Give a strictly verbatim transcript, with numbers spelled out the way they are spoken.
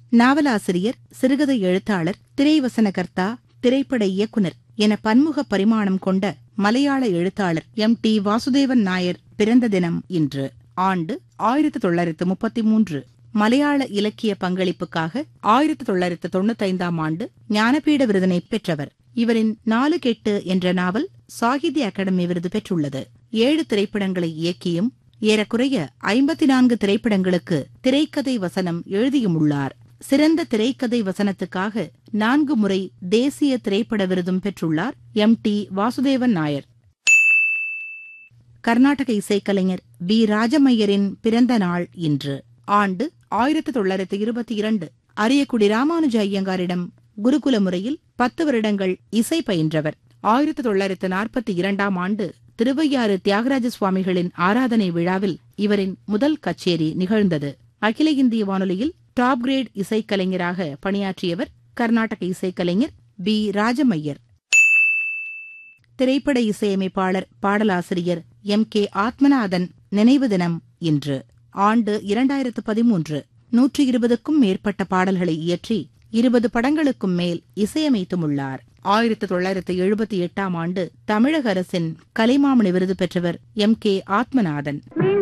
நாவலாசிரியர், சிறுகதை எழுத்தாளர், திரைவசனகர்த்தா, திரைப்பட இயக்குனர் என பன்முக பரிமாணம் கொண்ட மலையாள எழுத்தாளர் எம் டி வாசுதேவன் நாயர் பிறந்த தினம் இன்று. ஆண்டு ஆயிரத்து தொள்ளாயிரத்து முப்பத்தி மூன்று. மலையாள இலக்கிய பங்களிப்புக்காக ஆயிரத்து தொள்ளாயிரத்து தொன்னூத்தைந்தாம் ஆண்டு ஞானபீட விருதினை பெற்றவர். இவரின் நாலு கெட்டு என்ற நாவல் சாகித்ய அகாடமி விருது பெற்றுள்ளது. ஏழு திரைப்படங்களை இயக்கியும் ஏறக்குறைய ஐம்பத்தி நான்கு திரைப்படங்களுக்கு திரைக்கதை வசனம் எழுதியுமுள்ளார். சிறந்த திரைக்கதை வசனத்துக்காக நான்கு முறை தேசிய திரைப்பட விருதும் பெற்றுள்ளார் எம் டி வாசுதேவன் நாயர். கர்நாடக இசைக்கலைஞர் பி ராஜமையரின் பிறந்த நாள் இன்று. ஆண்டு ஆயிரத்து தொள்ளாயிரத்து இருபத்தி இரண்டு. அரியக்குடி ராமானுஜ ஐயங்காரிடம் குருகுல முறையில் பத்து வருடங்கள் இசை பயின்றவர். ஆயிரத்து தொள்ளாயிரத்து நாற்பத்தி இரண்டாம் ஆண்டு திருவையாறு தியாகராஜ சுவாமிகளின் ஆராதனை விழாவில் இவரின் முதல் கச்சேரி நிகழ்ந்தது. அகில இந்திய வானொலியில் டாப் கிரேட் இசைக்கலைஞராக பணியாற்றியவர் கர்நாடக இசைக்கலைஞர் பி ராஜமையர். திரைப்பட இசையமைப்பாளர், பாடலாசிரியர் எம் கே ஆத்மநாதன் நினைவு தினம் இன்று. ஆண்டு இரண்டாயிரத்து பதிமூன்று. நூற்றி இருபதுக்கும் மேற்பட்ட பாடல்களை இயற்றி இருபது படங்களுக்கும் மேல் இசையமைத்துமுள்ளார். ஆயிரத்து தொள்ளாயிரத்து எழுபத்தி எட்டாம் ஆண்டு தமிழக அரசின் கலைமாமணி விருது பெற்றவர் எம் கே ஆத்மநாதன்.